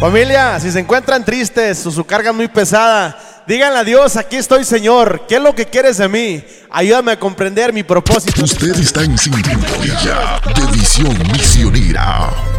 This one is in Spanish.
Familia, si se encuentran tristes o su carga muy pesada, díganle a Dios: aquí estoy, Señor, ¿qué es lo que quieres de mí? Ayúdame a comprender mi propósito. Usted está en sintonía de Visión Misionera.